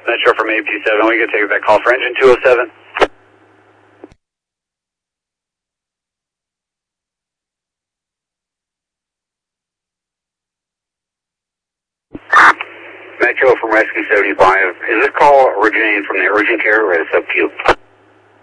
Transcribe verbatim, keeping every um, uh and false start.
Metro from eight two seven, we can take that call for engine two oh seven. Metro from Rescue seventy-five, is this call originating from the urgent care or is it sub-Q?